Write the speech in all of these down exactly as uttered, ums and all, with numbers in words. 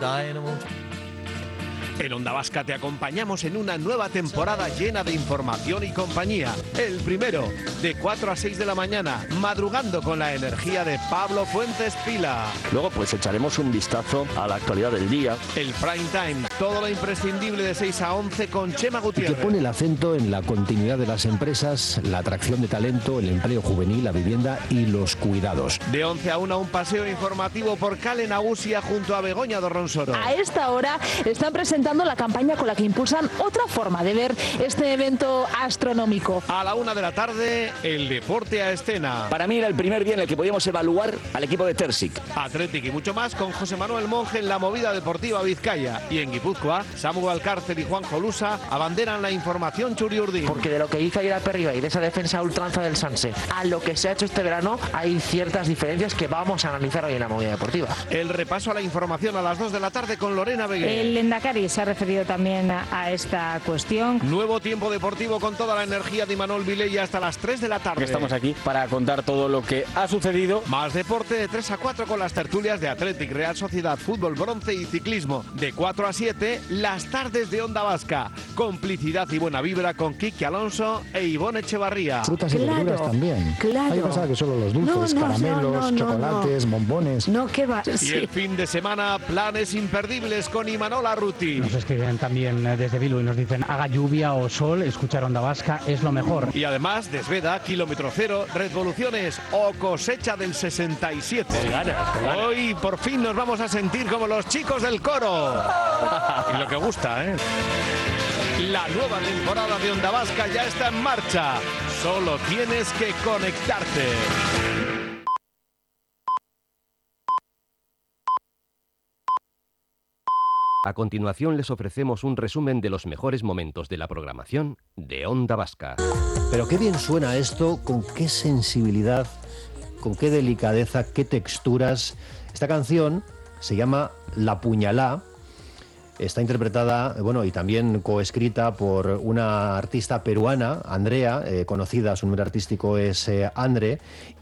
dynamo. En Onda Vasca te acompañamos en una nueva temporada llena de información y compañía. El primero, de cuatro a seis de la mañana, madrugando con la energía de Pablo Fuentes Pila. Luego pues echaremos un vistazo a la actualidad del día. El prime time, todo lo imprescindible de seis a once con Chema Gutiérrez. Que pone el acento en la continuidad de las empresas, la atracción de talento, el empleo juvenil, la vivienda y los cuidados. De once a una, un paseo informativo por Cale Nagusia junto a Begoña Dorronsoro. A esta hora están presentando la campaña con la que impulsan otra forma de ver este evento astronómico. A la una de la tarde, el deporte a escena. Para mí era el primer día en el que podíamos evaluar al equipo de Tersic. Atlético y mucho más con José Manuel Monge en la movida deportiva Vizcaya. Y en Guipúzcoa, Samu Alcárcer y Juan Jolusa abanderan la información churiurdín. Porque de lo que hizo ayer a Perriba y de esa defensa ultranza del Sanse a lo que se ha hecho este verano, hay ciertas diferencias que vamos a analizar hoy en la movida deportiva. El repaso a la información a las dos de la tarde con Lorena Beguer. El Endacari se ha referido también a, a esta cuestión. Nuevo tiempo deportivo con toda la energía de Imanol Vilella hasta las tres de la tarde. Estamos aquí para contar todo lo que ha sucedido. Más deporte de tres a cuatro con las tertulias de Athletic, Real Sociedad, Fútbol, Bronce y Ciclismo. De cuatro a siete, las tardes de Onda Vasca. Complicidad y buena vibra con Kiki Alonso e Ivonne Echevarría. Frutas y Claro, verduras también. claro. Hay que pensar que solo los dulces, No, no, caramelos, no, no, no, chocolates, no. bombones. No, qué va. Y Sí. el fin de semana, planes imperdibles con Imanol Arruti. Nos escriben también desde Bilbao y nos dicen haga lluvia o sol, escuchar Onda Vasca es lo mejor. Y además, Desveda, Kilómetro Cero, Revoluciones o Cosecha del sesenta y siete. Hoy por fin nos vamos a sentir como los chicos del coro. Y lo que gusta, ¿eh? La nueva temporada de Onda Vasca ya está en marcha. Solo tienes que conectarte. A continuación les ofrecemos un resumen de los mejores momentos de la programación de Onda Vasca. Pero qué bien suena esto, con qué sensibilidad, con qué delicadeza, qué texturas. Esta canción se llama La Puñalá. Está interpretada, bueno, y también coescrita por una artista peruana, Andrea, eh, conocida, su nombre artístico es eh, Andre,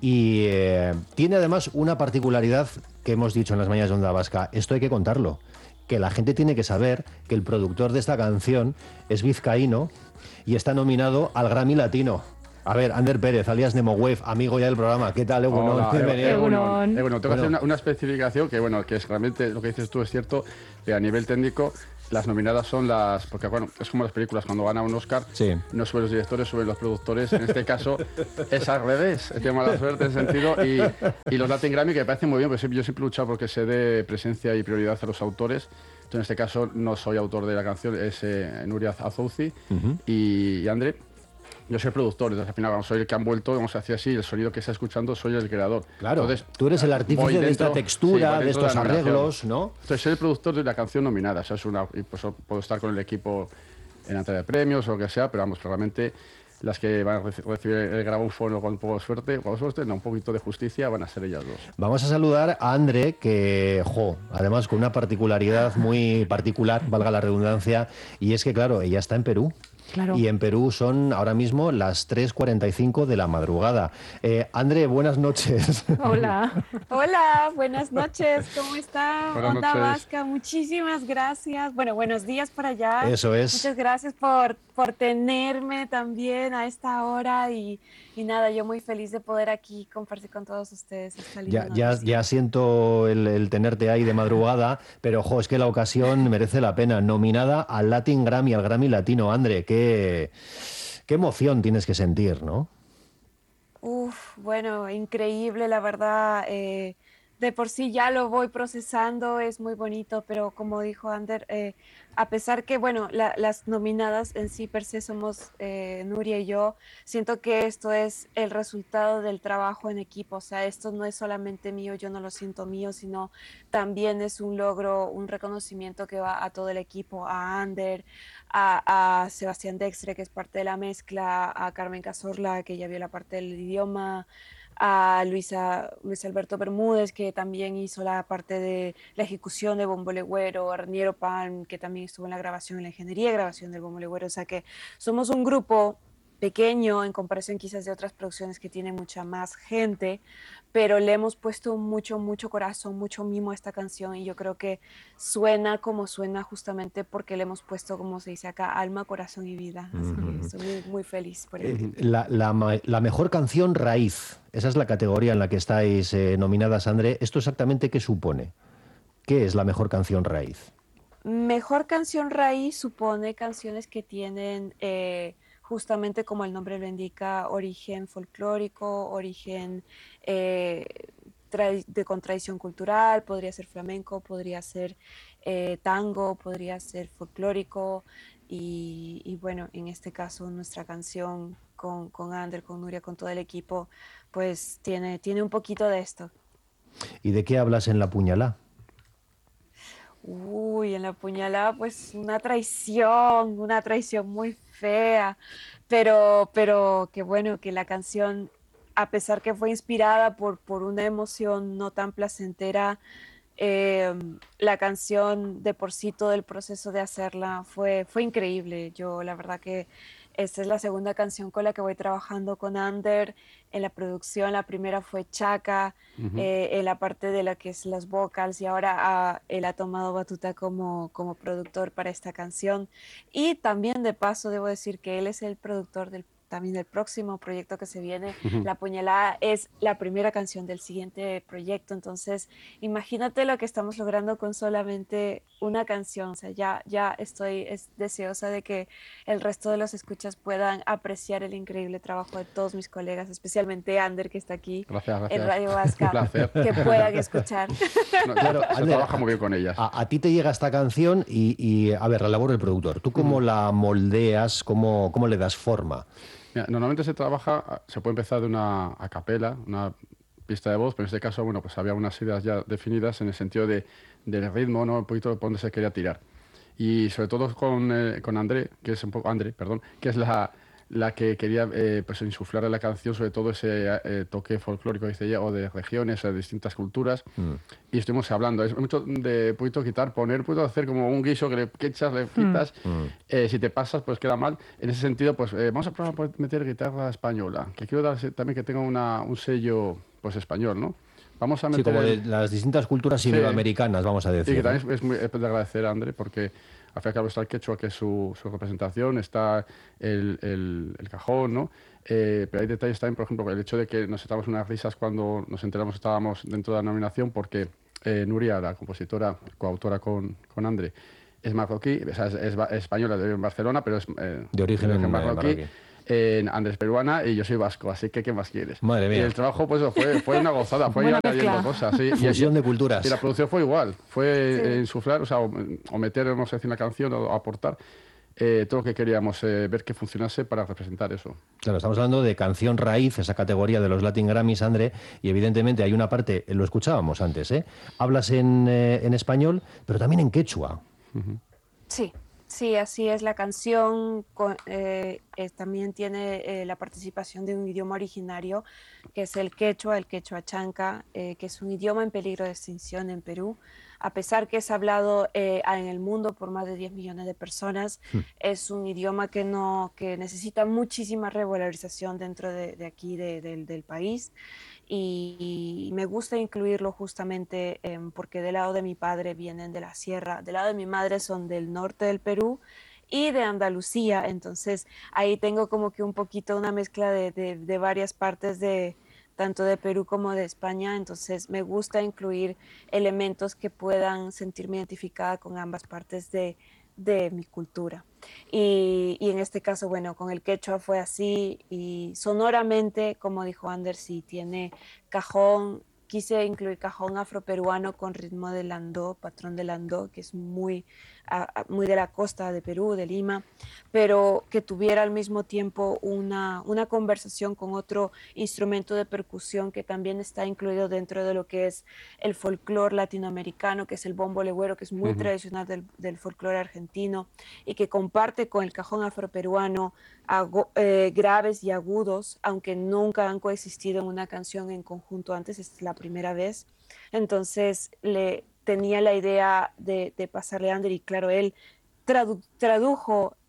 y eh, tiene además una particularidad que hemos dicho en las mañanas de Onda Vasca. Esto hay que contarlo, que la gente tiene que saber que el productor de esta canción es vizcaíno y está nominado al Grammy Latino. A ver, Ander Pérez, alias Nemowave, amigo ya del programa. ¿Qué tal, Egunon? Hola, Bienvenido. Egunon. Egunon, tengo Bueno. que hacer una, una especificación que, bueno, que es realmente lo que dices tú es cierto, que a nivel técnico las nominadas son las... Porque, bueno, es como las películas, cuando gana un Oscar, sí. no suben los directores, suben los productores. En este caso es al revés, es de mala suerte en ese sentido. Y, y los Latin Grammy, que me parecen muy bien, porque yo siempre he luchado porque se dé presencia y prioridad a los autores. Entonces, en este caso, no soy autor de la canción, es eh, Nuria Azouzi uh-huh. y, y André. Yo soy el productor, entonces al final vamos, soy el que han vuelto, vamos a decir así, el sonido que está escuchando soy el creador. Claro, entonces, tú eres el artífice voy de dentro- esta textura, sí, voy de dentro estos la nominación. arreglos, ¿no? Entonces soy el productor de la canción nominada, o sea, es una, y pues puedo estar con el equipo en la entrega de premios o lo que sea, pero vamos, realmente las que van a reci- recibir el grabófono con un poco de suerte, con suerte, no, un poquito de justicia, van a ser ellas dos. Vamos a saludar a Andre, que, jo, además con una particularidad muy particular, valga la redundancia, y es que, claro, ella está en Perú. Claro. Y en Perú son ahora mismo las tres cuarenta y cinco de la madrugada. Eh, Andre, buenas noches. Hola. Hola, buenas noches. ¿Cómo está? Buenas Onda noches. Vasca, muchísimas gracias. Bueno, buenos días por allá. Eso es. Muchas gracias por, por tenerme también a esta hora y, y nada, yo muy feliz de poder aquí compartir con todos ustedes esta linda Ya, ya, noticia. ya siento el, el tenerte ahí de madrugada, pero jo, es que la ocasión merece la pena. Nominada al Latin Grammy, al Grammy Latino. Andre, qué, qué emoción tienes que sentir, ¿no? Uf, bueno, increíble, la verdad. eh, de por sí ya lo voy procesando, es muy bonito, pero como dijo Ander, eh, a pesar que, bueno, la- las nominadas en sí per se somos eh, Nuria y yo, siento que esto es el resultado del trabajo en equipo, o sea, esto no es solamente mío, yo no lo siento mío, sino también es un logro, un reconocimiento que va a todo el equipo, a Ander, a, a Sebastián Dextre, que es parte de la mezcla, a Carmen Cazorla, que ya vio la parte del idioma, a Luisa, Luis Alberto Bermúdez, que también hizo la parte de la ejecución de Bombo Legüero, a Raniero Pan, que también estuvo en la grabación, en la ingeniería de grabación del Bombo Legüero, o sea que somos un grupo pequeño en comparación quizás de otras producciones que tienen mucha más gente, pero le hemos puesto mucho, mucho corazón, mucho mimo a esta canción y yo creo que suena como suena justamente porque le hemos puesto, como se dice acá, alma, corazón y vida. Así que estoy muy, muy feliz por ello. Eh, la, la, la mejor canción raíz, esa es la categoría en la que estáis eh, nominadas, André. ¿Esto exactamente qué supone? ¿Qué es la mejor canción raíz? Mejor canción raíz supone canciones que tienen... Eh, justamente como el nombre lo indica, origen folclórico, origen eh, de contradicción cultural, podría ser flamenco, podría ser eh, tango, podría ser folclórico y, y bueno, en este caso nuestra canción con, con Ander, con Nuria, con todo el equipo, pues tiene, tiene un poquito de esto. ¿Y de qué hablas en La Puñalá? Uy, en La Puñalada, pues una traición, una traición muy fea, pero, pero que bueno, que la canción, a pesar que fue inspirada por, por una emoción no tan placentera, eh, la canción de por sí, todo el proceso de hacerla fue, fue increíble. Yo la verdad que esta es la segunda canción con la que voy trabajando con Ander. En la producción, la primera fue Chaka, uh-huh. eh, en la parte de la que es las vocals, y ahora ah, él ha tomado batuta como, como productor para esta canción. Y también de paso debo decir que él es el productor del también del próximo proyecto que se viene. Uh-huh. La Puñalada es la primera canción del siguiente proyecto, entonces imagínate lo que estamos logrando con solamente una canción. O sea, ya, ya estoy es deseosa de que el resto de los escuchas puedan apreciar el increíble trabajo de todos mis colegas, especialmente Ander, que está aquí gracias, gracias. en Radio Vasca, que puedan escuchar. No, claro, se Ander, trabaja muy bien con ellas. A, a ti te llega esta canción y, y, a ver, la labor del productor. ¿Tú cómo uh-huh. la moldeas? ¿Cómo, cómo le das forma? Mira, normalmente se trabaja, se puede empezar de una a capela, una pista de voz, pero en este caso, bueno, pues había unas ideas ya definidas en el sentido de, del ritmo, ¿no? Un poquito por donde se quería tirar. Y sobre todo con, eh, con André, que es un poco, André, perdón, que es la, la que quería eh, pues insuflar en la canción, sobre todo ese eh, toque folclórico, dice ella, o de regiones, o de distintas culturas. Mm. Y estuvimos hablando, es mucho de poquito quitar, poner, poquito hacer como un guiso que le echas, le quitas. Mm. Eh, si te pasas, pues queda mal. En ese sentido, pues eh, vamos a probar por meter guitarra española, que quiero dar también que tenga una, un sello pues español, ¿no? Vamos a meter... Sí, como de las distintas culturas iberoamericanas, sí, vamos a decir. Y que también ¿no? es, muy, es de agradecer a André, porque al fin y al cabo está el quechua, que es su, su representación, está el, el, el cajón, ¿no? Eh, pero hay detalles también, por ejemplo, el hecho de que nos echamos unas risas cuando nos enteramos que estábamos dentro de la nominación, porque eh, Nuria, la compositora, coautora con, con André, es marroquí, o sea, es, es, es española, de en Barcelona, pero es eh, de origen, de origen marroquí. marroquí. Eh, Andrés peruana y yo soy vasco, así que ¿qué más quieres? Madre mía. Y el trabajo pues fue, fue una gozada, fue ir añadiendo cosas. Sí. Fusión de culturas. Y la producción fue igual, fue sí. insuflar, o sea, o, o meter, no sé, una canción o aportar eh, todo lo que queríamos, eh, ver que funcionase para representar eso. Claro, estamos hablando de canción raíz, esa categoría de los Latin Grammys, André, y evidentemente hay una parte, lo escuchábamos antes, ¿eh? Hablas en, eh, en español, pero también en quechua. Uh-huh. Sí. Sí, así es. La canción eh, eh, también tiene eh, la participación de un idioma originario, que es el quechua, el quechua chanca, eh, que es un idioma en peligro de extinción en Perú. A pesar que es hablado eh, en el mundo por más de diez millones de personas, mm. es un idioma que, no, que necesita muchísima regularización dentro de, de aquí, de, de, del país. Y, y me gusta incluirlo justamente eh, porque del lado de mi padre vienen de la sierra, del lado de mi madre son del norte del Perú y de Andalucía, entonces ahí tengo como que un poquito una mezcla de, de, de varias partes de tanto de Perú como de España, entonces me gusta incluir elementos que puedan sentirme identificada con ambas partes de, de mi cultura. Y, y en este caso, bueno, con el quechua fue así y sonoramente, como dijo Ander, sí tiene cajón, quise incluir cajón afroperuano con ritmo de landó, patrón de landó, que es muy, a, muy de la costa de Perú, de Lima, pero que tuviera al mismo tiempo una, una conversación con otro instrumento de percusión que también está incluido dentro de lo que es el folclore latinoamericano, que es el bombo legüero, que es muy uh-huh. tradicional del, del folclore argentino y que comparte con el cajón afroperuano agu, eh, graves y agudos, aunque nunca han coexistido en una canción en conjunto antes, es la primera vez. Entonces le tenía la idea de, de pasarle a Ander y claro, él tradu, tradujo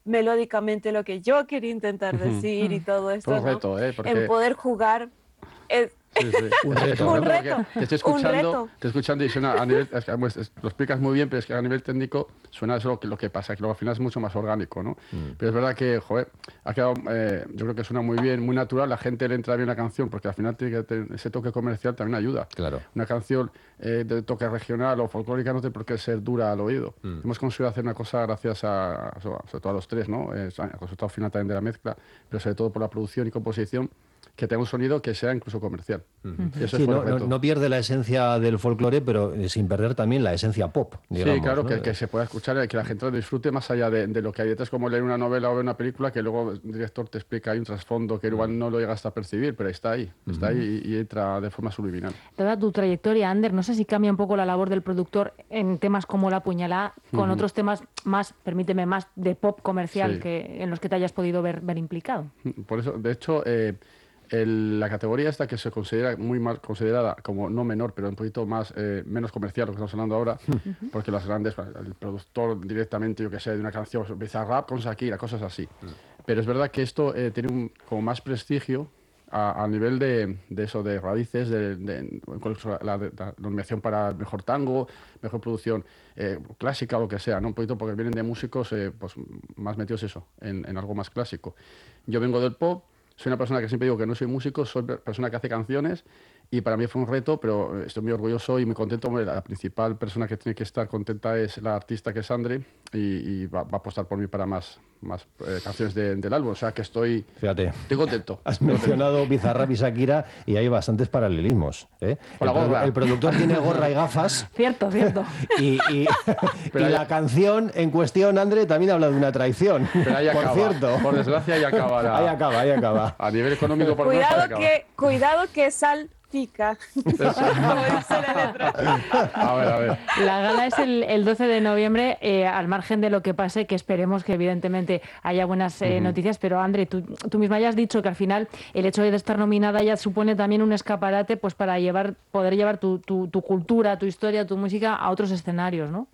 melódicamente lo que yo quería intentar decir y todo esto, Fue un ¿no? reto, ¿eh? Porque... En poder jugar... Es, Sí, sí. Un reto, un ¿no? reto, Te estoy un escuchando, reto. te estoy escuchando y suena a nivel, es que, pues, es- lo explicas muy bien, pero es que a nivel técnico suena eso lo que, lo que pasa, que luego al final es mucho más orgánico, ¿no? Mm. Pero es verdad que, joder, ha quedado, eh, yo creo que suena muy bien, muy natural, la gente le entra bien la canción, porque al final tiene que tener ese toque comercial también ayuda. Claro. Una canción eh, de toque regional o folclórica no tiene por qué ser dura al oído. Mm. Hemos conseguido hacer una cosa gracias a, a- sobre todo a los tres, ¿no? Eh, al resultado final también de la mezcla, pero sobre todo por la producción y composición, que tenga un sonido que sea incluso comercial. Y eso Sí, fue el no, no- reto. no pierde la esencia del folclore, pero eh, sin perder también la esencia pop, digamos. Sí, claro, ¿no? que, que se pueda escuchar, que la gente lo disfrute más allá de, de lo que hay detrás, como leer una novela o ver una película, que luego el director te explica, hay un trasfondo que igual no lo llegas a percibir, pero está ahí, está ahí y, y entra de forma subliminal. Toda tu trayectoria, Ander, no sé si cambia un poco la labor del productor en temas como La Puñalá, con Ujú. otros temas más, permíteme, más de pop comercial Sí. que en los que te hayas podido ver, ver implicado. Por eso, de hecho, eh, el- la categoría esta que se considera muy mal considerada como no menor, pero un poquito más eh, menos comercial, lo que estamos hablando ahora, porque las grandes, el productor directamente, yo que sé, de una canción, empieza rap con Shakira, cosas así. Pero es verdad que esto eh, tiene un, como más prestigio a, a nivel de, de eso, de raíces, de, de- incluso la, la- la nominación para el mejor tango, mejor producción eh, clásica o lo que sea, ¿no? Un poquito porque vienen de músicos eh, pues, más metidos eso, en, en algo más clásico. Yo vengo del pop. Soy una persona que siempre digo que no soy músico, soy per- persona que hace canciones y para mí fue un reto, pero estoy muy orgulloso y muy contento. Hombre, la principal persona que tiene que estar contenta es la artista que es Andre y, y va, va a apostar por mí para más, más eh, canciones de- del álbum. O sea que estoy, Fíjate. estoy contento. Has mencionado Bizarrap y Shakira y hay bastantes paralelismos. ¿eh? Con la el, produ- gorra. el productor tiene gorra y gafas Cierto, cierto. y, y- Pero y ahí- la canción en cuestión, André, también habla de una traición. Pero ahí por acaba. cierto. Por desgracia, ahí acaba. la- Ahí acaba, ahí acaba. A nivel económico, por lo menos, ahí Cuidado acaba. que, cuidado que sal pica, como dice la letra. A ver, a ver. La gala es el, el doce de noviembre, eh, al margen de lo que pase, que esperemos que evidentemente haya buenas eh, Ujú. noticias, pero André, tú, tú misma ya has dicho que al final el hecho de estar nominada ya supone también un escaparate pues para llevar, poder llevar tu, tu, tu cultura, tu historia, tu música a otros escenarios, ¿no?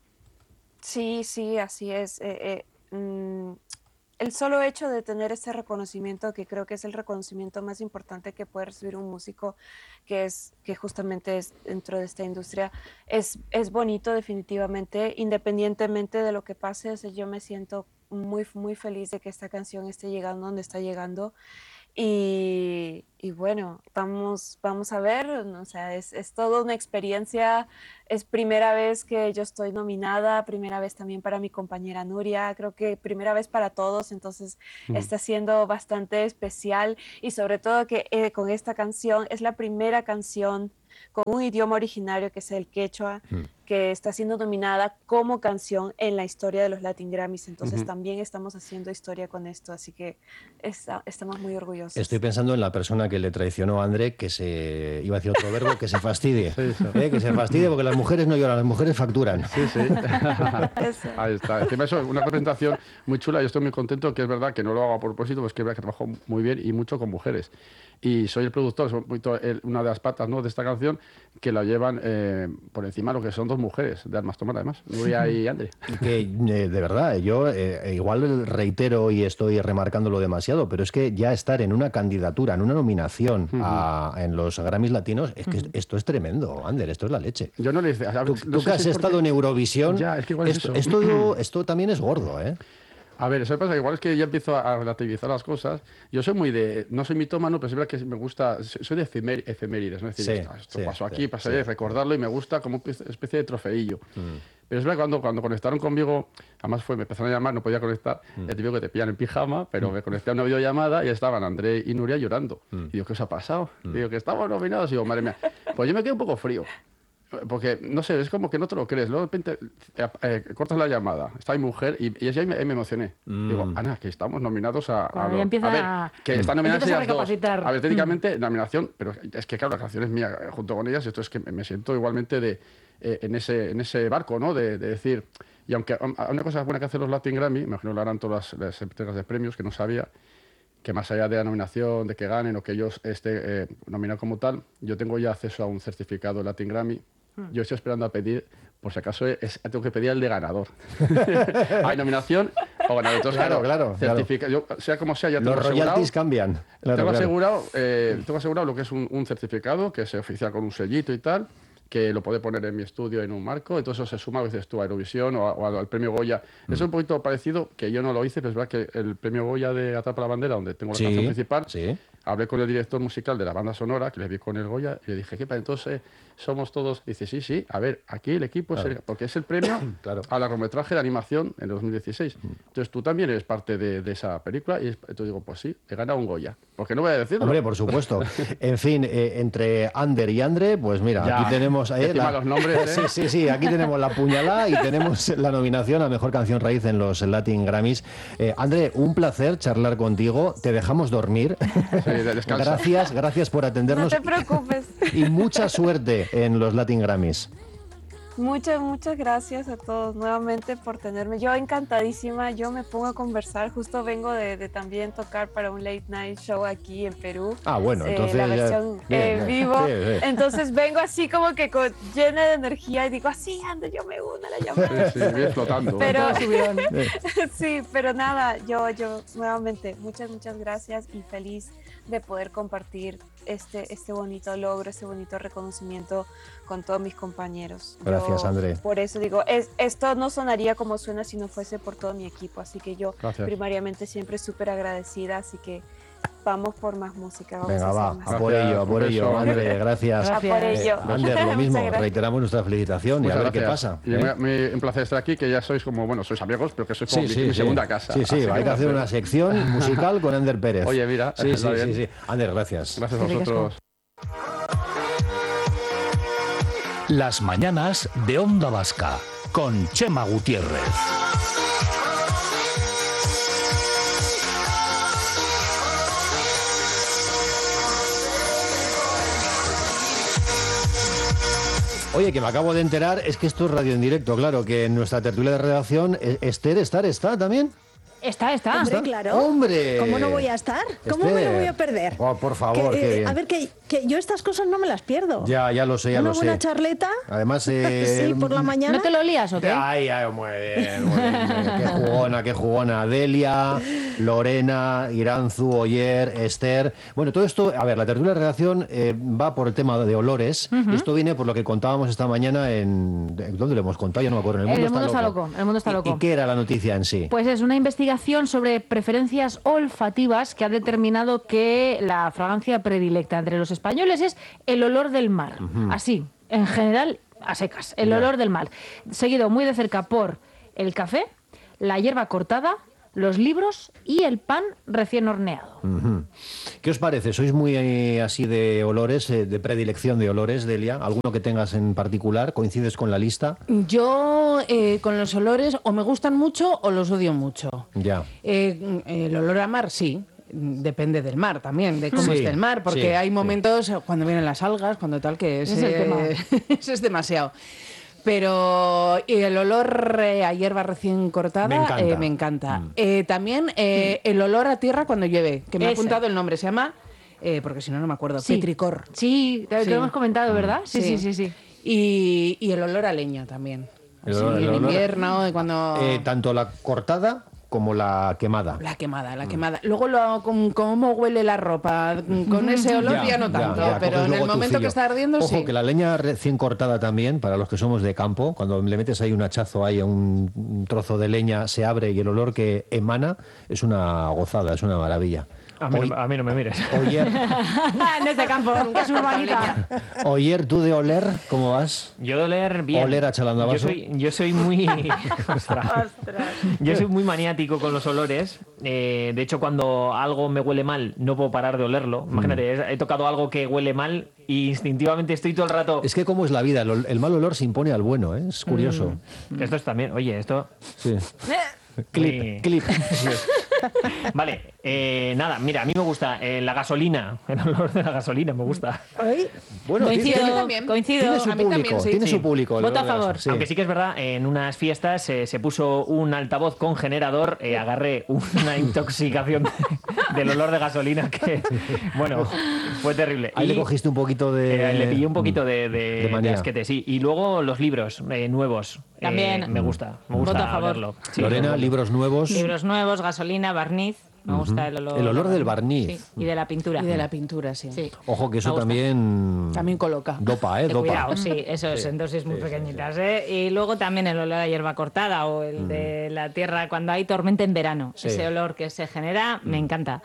Sí, sí, así es. Eh, eh, mm, el solo hecho de tener ese reconocimiento, que creo que es el reconocimiento más importante que puede recibir un músico, que es que justamente es dentro de esta industria, es, es bonito definitivamente, independientemente de lo que pase. O sea, yo me siento muy, muy feliz de que esta canción esté llegando donde está llegando. Y, y bueno, vamos, vamos a ver, o sea, es, es toda una experiencia, es primera vez que yo estoy nominada, primera vez también para mi compañera Nuria, creo que primera vez para todos, entonces Mm. está siendo bastante especial y sobre todo que eh, con esta canción es la primera canción con un idioma originario que es el quechua, Mm. que está siendo nominada como canción en la historia de los Latin Grammys, entonces Ujú. también estamos haciendo historia con esto, así que está- estamos muy orgullosos. Estoy pensando en la persona que le traicionó a André, que se iba a decir otro verbo, que se fastidie. ¿eh? Que se fastidie porque las mujeres no lloran, las mujeres facturan. Sí, sí. Ahí está. Encima eso es una presentación muy chula. Yo estoy muy contento, que es verdad que no lo hago a propósito, pues que es verdad que trabajo muy bien y mucho con mujeres. Y soy el productor, soy un poquito el- una de las patas, ¿no?, de esta canción, que la llevan eh, por encima lo que son dos mujeres de armas tomar, además, Nuria y Andre. Que, eh, de verdad, yo eh, igual reitero y estoy remarcándolo demasiado, pero es que ya estar en una candidatura, en una nominación a- en los Grammys latinos, es que esto es tremendo, Ander, esto es la leche. Yo no le hice. Tú, no tú sé que has si es estado porque- en Eurovisión, Ya, es que igual es esto, eso. esto, esto también es gordo, ¿eh? A ver, eso pasa, igual es que ya empiezo a relativizar las cosas. Yo soy muy de, no soy mitómano, pero es verdad que me gusta, soy de efemer- efemérides, ¿no? Es decir, Sí, esto, esto sí, pasó sí, aquí, pasó sí. allá, recordarlo y me gusta como una especie de trofeillo. Pero es verdad que cuando, cuando conectaron conmigo, además fue, me empezaron a llamar, no podía conectar, ya te digo que te pillan en pijama, pero me conecté a una videollamada y estaban André y Nuria llorando. Y digo, ¿qué os ha pasado? Digo, que estamos nominados. Y digo, madre mía, pues yo me quedé un poco frío. Porque, no sé, es como que no te lo crees. Luego de repente eh, eh, cortas la llamada, está mi mujer y, y ahí me, ahí me emocioné. Digo, Ana, que estamos nominados a... a Cuando lo- ya empieza a ver, a- que están nominadas empiezas a ellas dos. recapacitar. A ver, técnicamente, la nominación, pero es que, claro, la canción es mía eh, junto con ellas, esto es que me, me siento igualmente de, eh, en, ese, en ese barco, ¿no? De, de decir... Y aunque um, una cosa buena que hacen los Latin Grammy, me imagino lo harán todas las, las entregas de premios, que no sabía, que más allá de la nominación, de que ganen o que ellos estén eh, nominados como tal, yo tengo ya acceso a un certificado Latin Grammy. Yo estoy esperando a pedir, por si acaso, es, tengo que pedir el de ganador. Hay nominación O ganador. Entonces, Claro, claro, claro, certifica- yo, sea como sea, ya Los tengo asegurado. royalties cambian. Claro, tengo, claro. asegurado eh, tengo asegurado lo que es un, un certificado, que es oficial con un sellito y tal, que lo puede poner en mi estudio en un marco, entonces eso se suma a veces tú a Eurovisión o, a- o al premio Goya. Mm. Es un poquito parecido, que yo no lo hice, pero es verdad que el premio Goya de Atrapa la Bandera, donde tengo la Sí, canción principal, sí. hablé con el director musical de la banda sonora, que le vi con el Goya, y le dije, ¿qué pasa? Entonces, somos todos... Dice, sí, sí, a ver, aquí el equipo Claro. es el... Porque es el premio Claro. a largometraje de animación en dos mil dieciséis. Entonces, tú también eres parte de, de esa película, y es- entonces digo, pues sí, he ganado un Goya. Porque no voy a decirlo. Hombre, por supuesto. En fin, eh, entre Ander y Andre, pues mira, Ya. aquí tenemos... eh, Encima los nombres, ¿eh? Sí, sí, sí, aquí tenemos la puñalada y tenemos la nominación a Mejor Canción Raíz en los Latin Grammys. Eh, Andre, un placer charlar contigo. Te dejamos dormir. Sí, de- descansa. Gracias, gracias por No atendernos te preocupes. y mucha suerte en los Latin Grammys. Muchas, muchas gracias a todos nuevamente por tenerme. Yo encantadísima, yo me pongo a conversar. Justo vengo de, de también tocar para un late night show aquí en Perú. Ah, bueno, Eh, entonces la ya- versión bien, en bien. vivo. Sí, sí. Entonces vengo así como que con, llena de energía y digo, así, ando, yo me uno a la llamada. Sí, sí, bien flotando. Pero, Todo subidón. sí, pero nada, yo, yo nuevamente, muchas, muchas gracias y feliz de poder compartir este, este bonito logro, este bonito reconocimiento con todos mis compañeros. Gracias, Yo, André. Por eso digo, es, esto no sonaría como suena si no fuese por todo mi equipo, así que yo Gracias. primariamente siempre súper agradecida, así que vamos por más música. Vamos Venga, a hacer va, más. a por Gracias, ello, a por un ello, beso. Andre, gracias. A por Eh, ello. Ander, lo Muchas mismo, gracias. reiteramos nuestra felicitación y Muchas a ver qué gracias. pasa. Y ¿eh? me- me- un placer estar aquí, que ya sois como, bueno, sois amigos, pero que sois como mi, mi segunda casa. Sí, sí, Así hay que hacer gracias. una sección musical con Ander Pérez. Oye, mira, Sí, sí, está sí, bien. sí. Ander, gracias. Gracias a vosotros. Las mañanas de Onda Vasca con Chema Gutiérrez. Oye, que me acabo de enterar, es que esto es radio en directo, claro, que en nuestra tertulia de redacción, eh, Esther, ¿estar está también? Está, está. Hombre, ¿Está? claro. ¡Hombre! ¿Cómo no voy a estar? ¿Cómo me lo Esther. voy a perder? Oh, por favor, Que, qué eh, bien. A ver, que, que yo estas cosas no me las pierdo. Ya, ya lo sé, ya Una lo buena sé. charleta. Además, eh, Sí, por la mañana. ¿No te lo lías o qué? Ay, ay, muy bien, muy bien. Qué jugona, qué jugona. Delia, Lorena, Iranzu, Oyer, Esther. Bueno, todo esto, a ver, la tertulia de redacción eh, va por el tema de olores. Ujú. Esto viene por lo que contábamos esta mañana en... ¿Dónde lo hemos contado? Ya no me acuerdo. En El mundo está loco. El mundo está ¿Y- loco. ¿Y qué era la noticia en sí? Pues es una investigación sobre preferencias olfativas que ha determinado que la fragancia predilecta entre los españoles es el olor del mar. Ujú. Así, en general, a secas. El Ya. olor del mar. Seguido muy de cerca por el café, la hierba cortada, los libros y el pan recién horneado. Ujú. ¿Qué os parece? ¿Sois muy eh, así de olores, eh, de predilección de olores, Delia? ¿Alguno que tengas en particular? ¿Coincides con la lista? Yo eh, con los olores o me gustan mucho o los odio mucho. Ya. Eh, el olor a mar, sí. Depende del mar también, de cómo Sí, esté el mar, porque sí, hay sí. momentos cuando vienen las algas, cuando tal, que Ese es el tema. ese es demasiado. Pero y el olor eh, a hierba recién cortada Me encanta. eh, me encanta. Eh, también eh, el olor a tierra cuando llueve, que me ha Ese. apuntado el nombre, se llama, eh, porque si no, no me acuerdo, Sí. petricor. Sí, te Sí. lo hemos comentado, ¿verdad? Sí, sí, sí, sí. Y, y el olor a leña también. El Sí, olor- el en olor- invierno, y cuando... Eh, tanto la cortada como la quemada. La quemada, la quemada. Luego, lo, con, cómo huele la ropa, con ese olor ya, no tanto, ya, pero coges en el luego momento tufillo. que está ardiendo, Ojo, sí. que la leña recién cortada también, para los que somos de campo, cuando le metes ahí un hachazo ahí a un un trozo de leña, se abre y el olor que emana es una gozada, es una maravilla. A mí, Oy- no, a mí no me mires. Oyer, en este campo, que es urbanita. Oyer, tú de oler, ¿cómo vas? Yo de oler bien. Oler a Chalandabaso. Yo soy, yo soy muy... Ostras. Yo soy muy maniático con los olores. Eh, de hecho, cuando algo me huele mal, no puedo parar de olerlo. Imagínate, he, he tocado algo que huele mal y instintivamente estoy todo el rato... Es que cómo es la vida, el, ol- el mal olor se impone al bueno, ¿eh? Es curioso. Mm. Esto es también... Oye, esto... Sí. Clip, Muy- clip. Vale, Eh, nada, mira, a mí me gusta eh, la gasolina, el olor de la gasolina me gusta. Bueno, coincido, tiene, también. coincido. tiene su a mí público, también, sí. tiene Sí. su público. el Voto a olor de la- favor. sí. Aunque sí que es verdad, en unas fiestas eh, se puso un altavoz con generador, eh, agarré una intoxicación de- del olor de gasolina que, bueno, fue terrible. Ahí Y, le cogiste un poquito de... eh, le pillé un poquito de, de, de de manía. asquete, sí. Y luego los libros eh, nuevos. eh, También. me gusta, me gusta Voto a favor. verlo. Sí, Lorena, me- libros nuevos. Libros nuevos, gasolina, barniz. Me gusta el olor. El olor del barniz. Sí, y de la pintura. Y de la pintura, sí. Sí. Ojo que eso Me gusta. también... También coloca. Dopa, ¿eh? De Dopa. cuidado, sí, eso es en dosis muy pequeñitas. ¿eh? Y luego también el olor a hierba cortada o el de la tierra cuando hay tormenta en verano. Sí. Ese olor que se genera me encanta.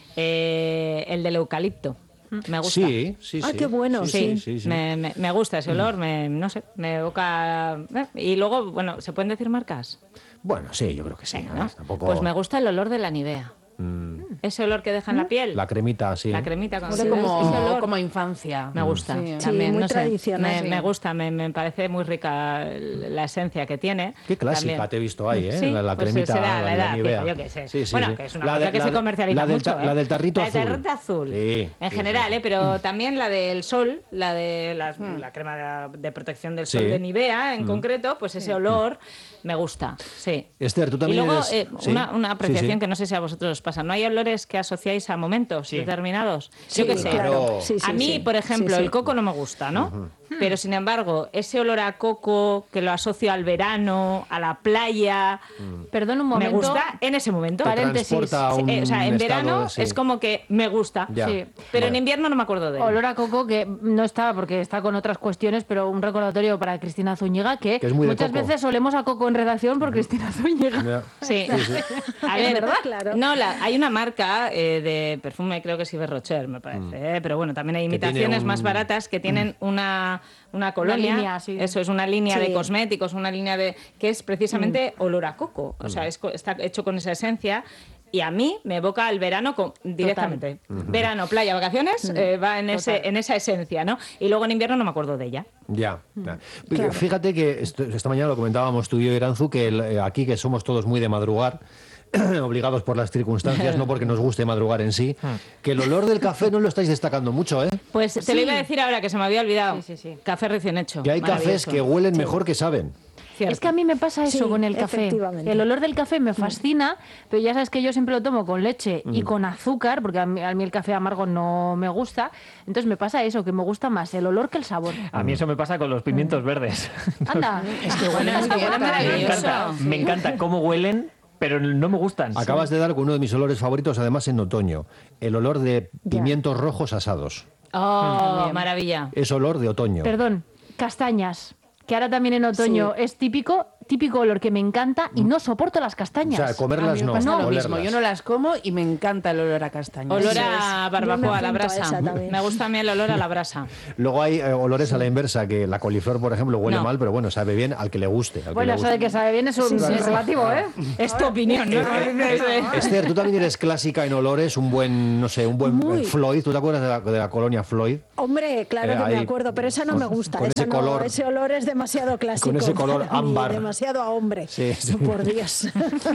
Eh, el del eucalipto. Me gusta. Sí, sí, Ah, sí. qué bueno, Sí, sí, sí, sí. Me, me- me gusta ese olor, me, no sé, me evoca... eh, Y luego, bueno, ¿se pueden decir marcas? Bueno, sí, yo creo que sí. Venga, ¿no? ¿no? Tampoco... Pues me gusta el olor de la Nivea. Mm, Ese olor que deja en la piel. la cremita, sí. La cremita con Huele ese como, olor. como a infancia. Me gusta. Sí. Sí, También, muy no sé, tradicional, me, sí. me gusta, me, me parece muy rica la esencia que tiene. Qué clásica También. te he visto ahí, ¿eh? Sí, la, la pues cremita, será la la, edad, Nivea. fija, yo qué sé. Sí, sí, bueno, sí. que es una La cosa de- que la se de- comercializa la del mucho. ta- ¿eh? la del tarrito La azul. del tarrito azul. Sí, en sí, general, sí. ¿eh? Pero también la del sol, la de la, la crema de, de protección del sol Sí. de Nivea, en Mm. concreto, pues ese olor me gusta. Sí. Esther, tú Y también luego, eres... eh, sí, una, una sí, apreciación sí. que no sé si a vosotros os pasa. ¿No hay olores que asociáis a momentos determinados? Sí, Yo qué sé. claro. Sí, sí, a mí, sí. por ejemplo, Sí, sí. el coco no me gusta, ¿no? Pero sin embargo, ese olor a coco que lo asocio al verano, a la playa, Perdón un me momento. gusta en ese momento. Te Paréntesis. transporta a un Eh, o sea, en estado, verano sí. es como que me gusta. Ya. Sí. Pero en Vale. invierno no me acuerdo de él. Olor a coco que no estaba porque está con otras cuestiones, pero un recordatorio para Cristina Zúñiga que, Que es muy de muchas coco. veces olemos a coco en redacción por Cristina Zúñiga. Ya. Sí. Sí, sí. A Es ver, verdad, claro. no, la- hay una marca eh, de perfume, creo que es Yves Rocher, me parece, eh, pero bueno, también hay Que tiene imitaciones un- más baratas que tienen una, una colonia, línea, sí. eso es una línea Sí. de cosméticos, una línea de que es precisamente olor a coco, o sea, es co- está hecho con esa esencia. Y a mí me evoca el verano con- directamente. Verano, playa, vacaciones, eh, va en, ese, en esa esencia, ¿no? Y luego en invierno no me acuerdo de ella. Ya, ya. Fíjate que esto- esta mañana lo comentábamos tú y yo, Iranzu, que el- eh, aquí que somos todos muy de madrugar, obligados por las circunstancias, no porque nos guste madrugar en sí, que el olor del café no lo estáis destacando mucho, ¿eh? Pues te lo iba a decir ahora que se me había olvidado. Café recién hecho. Que hay cafés Maravilloso. que huelen mejor que saben. Cierto. Es que a mí me pasa eso Sí, con el café. efectivamente. El olor del café me fascina, pero ya sabes que yo siempre lo tomo con leche y con azúcar, porque a mí, a mí el café amargo no me gusta. Entonces me pasa eso, que me gusta más el olor que el sabor. A mí eso me pasa con los pimientos verdes. Anda. Es que huele muy bien. huele me maravilloso. encanta, me encanta cómo huelen, pero no me gustan. Acabas de dar con uno de mis olores favoritos, además en otoño, el olor de pimientos rojos asados. Oh, maravilla. Es olor de otoño. Perdón, castañas, que ahora también en otoño es típico, típico olor que me encanta y no soporto las O castañas. sea, comerlas A mí me no, pasa lo olerlas. mismo. Yo no las como y me encanta el olor a castañas. Olor Eso a es. barbacoa, Yo me a la apunto a brasa. esa también. Me gusta a mí el olor a la brasa. Luego hay eh, olores a la inversa, que la coliflor, por ejemplo, huele No. mal, pero bueno, sabe bien al que le guste. al que Bueno, le eso guste. de que sabe bien es un Sí, sí, es sí. relativo, ¿eh? Es tu opinión, ¿no? Esther, tú también eres clásica en olores, un buen, no sé, un buen Muy. eh, Floyd. ¿Tú te acuerdas de la, de la colonia Floyd? Hombre, claro Eh, que me ahí, acuerdo, pero esa no con- me gusta. con esa ese no- color- ese olor es demasiado clásico. con ese color para mí, ámbar. demasiado a hombre. Sí, sí. Por Dios.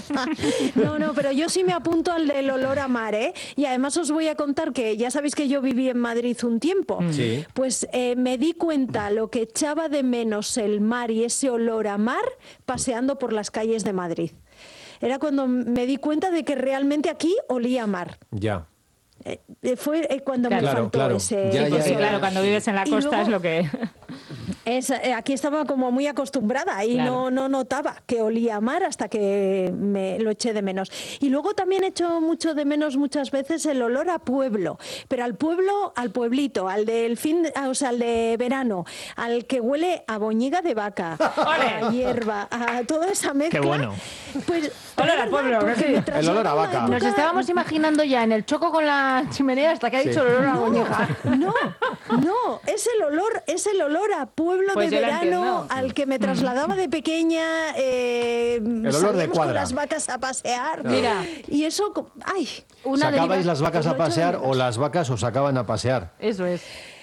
No, no, pero yo sí me apunto al del olor a mar, ¿eh? Y además os voy a contar que ya sabéis que yo viví en Madrid un tiempo. Sí. Pues eh, me di cuenta lo que echaba de menos el mar y ese olor a mar paseando por las calles de Madrid. Era cuando me di cuenta de que realmente aquí olía a mar. Ya. Eh, eh, fue eh, cuando me Claro, faltó claro. ese, Ya, ya, ese ya. Claro, olor. cuando vives en la Y costa luego- es lo que... Es, eh, aquí estaba como muy acostumbrada y Claro. no, no notaba que olía a mar hasta que me lo eché de menos. Y luego también echo mucho de menos muchas veces el olor a pueblo, pero al pueblo, al pueblito, al del fin, de- o sea, al de verano, al que huele a boñiga de vaca, a hierba, a toda esa mezcla. Qué bueno. Pues, Olor a pueblo, porque que sí. me El traslada olor a a una vaca. época- Nos estábamos imaginando ya en el choco con la chimenea hasta que ha dicho el olor a boñiga. No, no, es el olor, es el olor a pueblo Pues de yo la verano entiendo. al que me trasladaba de pequeña. Eh, olor de salíamos cuadra. con las vacas a pasear. Mira. Y eso, co- ay, Una ¿Sacabais deriva- las vacas Pues lo a echo de pasear menos. o las vacas os sacaban a pasear? Eso es.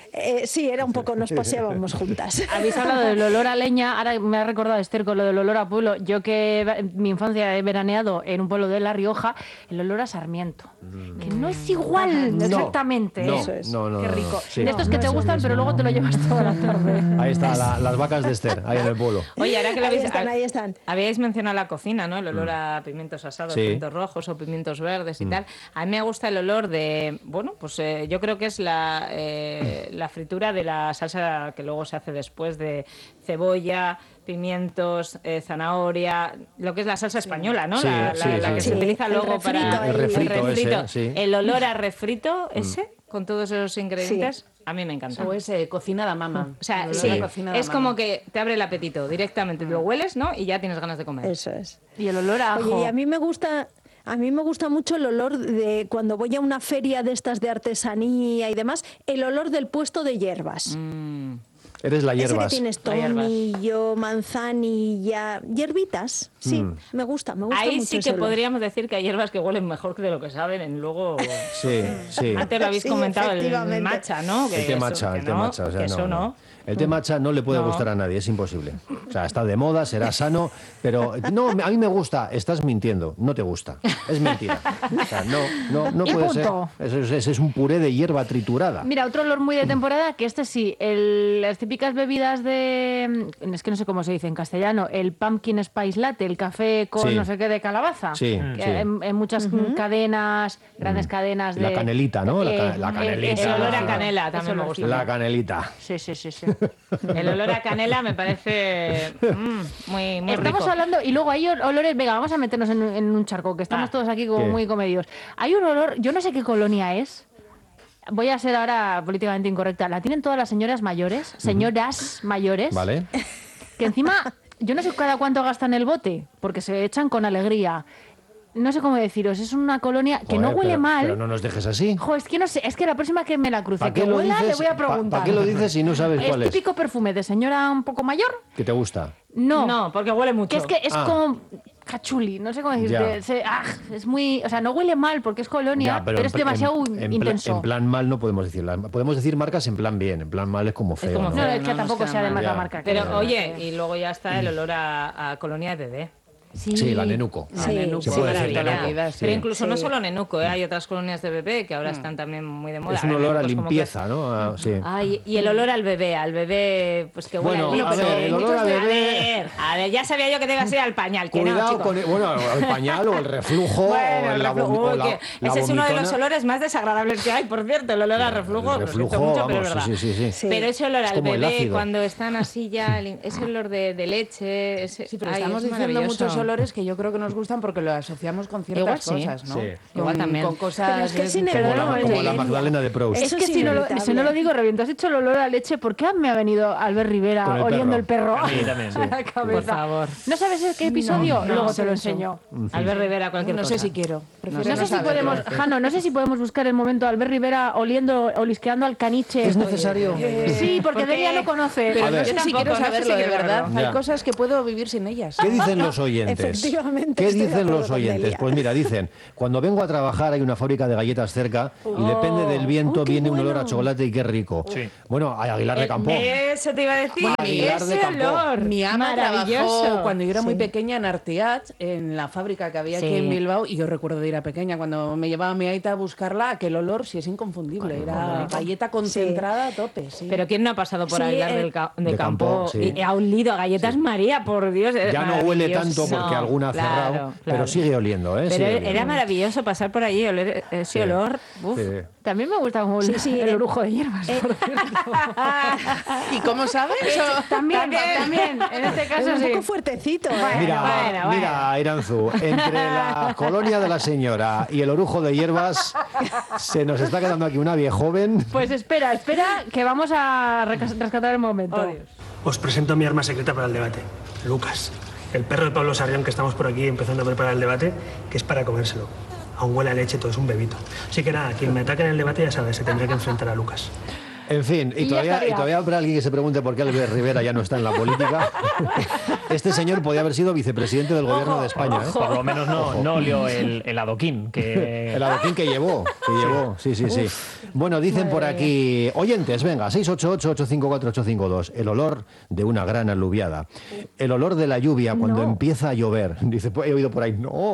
Eh, sí, era un poco, nos paseábamos juntas. Habéis hablado del olor a leña, ahora me ha recordado Esther con lo del olor a pueblo. Yo que en mi infancia he veraneado en un pueblo de La Rioja, el olor a sarmiento, mm. que no es igual no, exactamente. No, Eso es. no, no, Qué rico. No, sí. De estos que te gustan, pero luego te lo llevas toda la tarde. Ahí está, la, las vacas de Esther, ahí en el pueblo. Oye, ahora que lo habéis, ahí están, ahí están. Habíais mencionado la cocina, ¿no? El olor a pimientos asados, sí. pimientos rojos o pimientos verdes y mm. tal. A mí me gusta el olor de, bueno, pues eh, yo creo que es la, eh, la fritura de la salsa que luego se hace después de cebolla, pimientos, eh, zanahoria, lo que es la salsa española, ¿no? Sí, la, sí, la, la sí, que sí. se utiliza el luego refrito, para el refrito, el, refrito. Ese, sí. El olor a refrito ese, mm. con todos esos ingredientes, sí. a mí me encanta. O es eh, cocinada mama. O sea, sí, sí. es como que te abre el apetito directamente, lo hueles, ¿no? Y ya tienes ganas de comer. Eso es. Y el olor a ajo. Oye, y a mí me gusta... A mí me gusta mucho el olor de cuando voy a una feria de estas de artesanía y demás, el olor del puesto de hierbas. Mm. Eres la hierbas. Ese que tienes tomillo, manzanilla, hierbitas. Sí, mm. me gusta, me gusta Ahí mucho sí ese que olor. podríamos decir que hay hierbas que huelen mejor que de lo que saben en luego... Sí, sí. Antes lo habéis Sí, comentado, el matcha, ¿no? Que el té eso, matcha, que el té no, matcha. O sea, que no, eso no. no. El té matcha no le puede No. gustar a nadie, es imposible. O sea, está de moda, será sano, pero no, a mí me gusta, estás mintiendo, no te gusta, es mentira. O sea, no, no, no Y puede punto. ser. Eso es, es, es un puré de hierba triturada. Mira, otro olor muy de temporada, que este sí, el, las típicas bebidas de... Es que no sé cómo se dice en castellano, el pumpkin spice latte, el café con Sí. no sé qué de calabaza. Sí, que sí. En, en muchas Ujú. cadenas, grandes cadenas de... La canelita, ¿no? La, ca- Eh, la el- canelita. El olor a Sí. canela Eso también me lo gusta. sí. La canelita. Sí, sí, sí, sí. El olor a canela me parece mm, muy, muy Estamos rico. hablando, y luego hay ol- olores, venga, vamos a meternos en, un- en un charco, que estamos Ah. todos aquí como ¿Qué? muy comedidos. Hay un olor, yo no sé qué colonia es, voy a ser ahora políticamente incorrecta, la tienen todas las señoras mayores, señoras mayores, ¿Vale? que encima, yo no sé cada cuánto gastan el bote, porque se echan con alegría. No sé cómo deciros, es una colonia que no Joder, huele pero- mal. Pero no nos dejes así. Jo, es que no sé, es que la próxima que me la cruce, ¿Para que qué lo huela, le dices? voy a ¿Pa- preguntar. ¿Para qué lo dices si no sabes cuál Es es? típico perfume de señora un poco mayor. ¿Que te gusta? No. No, porque huele mucho. Que es que es Ah. como cachuli, no sé cómo decirte. Ya. Se- ah, es muy, o sea, no huele mal porque es colonia, Ya, pero, en es pl- demasiado en, en intenso. Plan, en plan mal no podemos decirla. Podemos decir marcas en plan bien. En plan mal es como feo. como ¿no? no, feo. es que no, tampoco no sea de está marca mal. a marca. Pero que- oye, y luego ya está el olor a, a colonia de bebé. Sí, Sí, la nenuco. Sí, Nenuco, Se puede decir maravilla. nenuco. Pero Sí. incluso no Sí. solo nenuco, ¿eh? Hay otras colonias de bebé que ahora están también muy de moda. Es un Ahora olor a nenucos como que- limpieza, ¿no? A- sí. Ay, y el olor al bebé, al bebé, pues que huele Bueno, a a leche. ver, el olor a bebé- ver, a ver, ya sabía yo que te ibas a ir al pañal, que no, Cuidado chico. con el, bueno, el pañal o el reflujo Bueno, o el la, reflujo, vomi- o uy, la- que la ese es uno de los vomitona. olores más desagradables que hay, por cierto, el olor a reflujo. El lo siento reflujo, mucho, pero es vamos, verdad. sí, sí, sí. Sí. Pero ese olor Es al como el bebé, ácido. cuando están así ya, el- ese olor de, de leche. Ese, Sí, pero ay, estamos es diciendo maravilloso. muchos olores que yo creo que nos gustan porque lo asociamos con ciertas Igual sí. cosas, ¿no? Sí. Con, Igual también. con cosas... Pero es que es de- Como la, inevitable. como la Magdalena de Proust. Es Eso que es si no, lo, inevitable. si no lo digo, reviento. Has hecho el olor a leche. ¿Por qué me ha venido Albert Rivera Con el oliendo perro. el perro A mí también. a la cabeza? Por favor. ¿No sabes qué episodio? No, Luego no te lo sé eso. enseño. Albert Rivera, cualquier No cosa. sé si quiero. Prefiero No sé si saberlo. podemos, Jano, no sé si podemos buscar el momento de Albert Rivera oliendo, olisqueando al caniche. ¿Es necesario? Eh, sí, porque Porque- Delia no conoce. Pero A no ver. sé Yo si tampoco, quiero no sé si saberlo, de quiero verdad. saberlo. Hay Ya. cosas que puedo vivir sin ellas. ¿Qué dicen los oyentes? Efectivamente, ¿Qué estoy de dicen acuerdo los con oyentes? Delia. Pues mira, dicen, cuando vengo a trabajar hay una fábrica de galletas cerca y depende del viento Oh, qué viene un olor a bueno. chocolate y qué rico. Sí. Bueno, hay Aguilar de Campo. Eso te iba a decir. Bueno, Aguilar de ese Campo. olor. Mi ama maravilloso. trabajó cuando yo era muy Sí. pequeña en Arteat, en la fábrica que había Sí. aquí en Bilbao, y yo recuerdo de ir a pequeña, cuando me llevaba mi aita a buscarla, aquel olor sí es inconfundible, era galleta concentrada a tope, sí. Pero ¿quién no ha pasado por Sí, Aguilar eh, del Ca- de, de Campo, Campo, sí. y ha olido a galletas María, por Dios? es Ya no huele maravilloso. tanto porque No, alguna ha claro, cerrado, claro. pero sigue oliendo, ¿eh? Pero Sigue era oliendo. maravilloso pasar por allí y oler ese Sí. olor. Uf. Sí. También me gusta como Sí, el, sí, el eh, orujo de hierbas. por cierto. ¿Y cómo sabes? También, también, en este Es caso un sí. poco fuertecito, ¿eh? Mira, bueno, bueno. mira, Iranzu, entre la colonia de la señora y el orujo de hierbas se nos está quedando aquí una vieja joven. Pues espera, espera, que vamos a recas- rescatar el momento. Os presento mi arma secreta para el debate, Lucas, el perro de Pablo Sarrión, que estamos por aquí empezando a preparar el debate, que es para comérselo. Aún huele a leche, todo es un bebito. Así que nada, quien me ataque en el debate ya sabe, se tendrá que enfrentar a Lucas. En fin, y, Y ya todavía, estaría. y todavía habrá alguien que se pregunte por qué Albert Rivera ya no está en la política. Este señor podía haber sido vicepresidente del gobierno de España. ¿eh? Por lo menos no, no olió el, el adoquín. Que... El adoquín que llevó, que llevó, sí, sí, sí. Bueno, dicen por aquí, oyentes, venga, seis ocho ocho, ocho cinco cuatro, ocho cinco dos, el olor de una gran aluviada, el olor de la lluvia cuando No. empieza a llover. Dice, pues, he oído por ahí, no.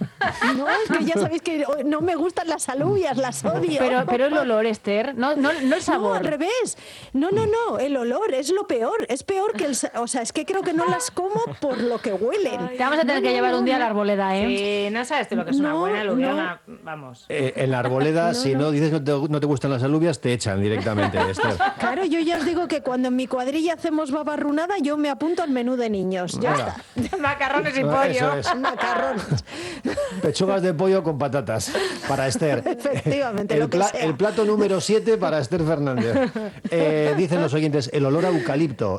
No, es que ya sabéis que no me gustan las alubias, las odio. Pero, pero el olor, Esther, no, no, no el sabor. No, al revés. No, no, no, el olor es lo peor. Es peor que el... sa- O sea, es que creo que no las como por lo que huelen. Te vamos a tener No, que no, llevar no, un día a no. la arboleda, ¿eh? Sí, no sabes tú lo que es una No, buena alubiana. no. Vamos. Eh, en la arboleda, No, si no. no dices que no te, no te gustan las alubias, te echan directamente, Esther. Claro, yo ya os digo que cuando en mi cuadrilla hacemos babarrunada, yo me apunto al menú de niños. Ya Venga. está. Macarrones y Eso pollo. es. Macarrones. Pechugas de pollo con patatas para Esther. Efectivamente, el, lo que pla- sea. el plato número siete para Esther Fernández. Eh, dicen los oyentes, el olor a eucalipto.